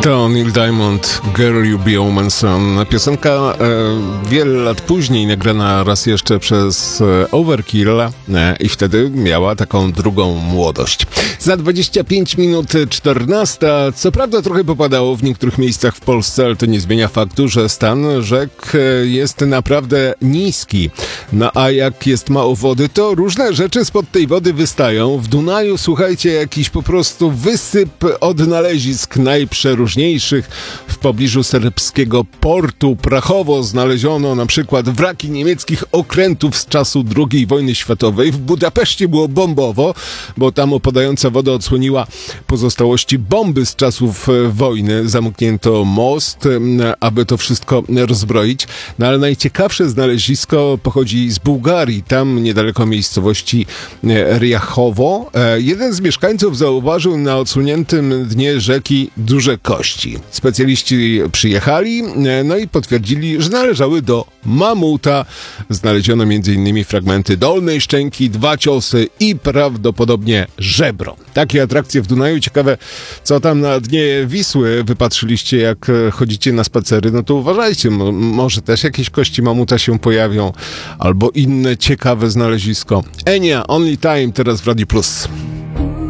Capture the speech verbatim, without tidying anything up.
To Neil Diamond, Girl You Be a Woman Son. Piosenka e, wiele lat później nagrana raz jeszcze przez e, Overkill e, i wtedy miała taką drugą młodość. Za dwadzieścia pięć minut czternasta. Co prawda trochę popadało w niektórych miejscach w Polsce, ale to nie zmienia faktu, że stan rzek e, jest naprawdę niski. No a jak jest mało wody, to różne rzeczy spod tej wody wystają. W Dunaju, słuchajcie, jakiś po prostu wysyp odnalezisk najprzeróżniejszych. W pobliżu serbskiego portu Prachowo znaleziono na przykład wraki niemieckich okrętów z czasu drugiej wojny światowej. W Budapeszcie było bombowo, bo tam opadająca woda odsłoniła pozostałości bomby z czasów wojny. Zamknięto most, aby to wszystko rozbroić. No ale najciekawsze znalezisko pochodzi z Bułgarii. Tam niedaleko miejscowości Riachowo jeden z mieszkańców zauważył na odsłoniętym dnie rzeki duże kości. Specjaliści przyjechali, no i potwierdzili, że należały do mamuta. Znaleziono między innymi fragmenty dolnej szczęki, dwa ciosy i prawdopodobnie żebro. Takie atrakcje w Dunaju. Ciekawe, co tam na dnie Wisły wypatrzyliście, jak chodzicie na spacery. No to uważajcie, mo- może też jakieś kości mamuta się pojawią, albo inne ciekawe znalezisko. Enia, Only Time, teraz w Radiu Plus.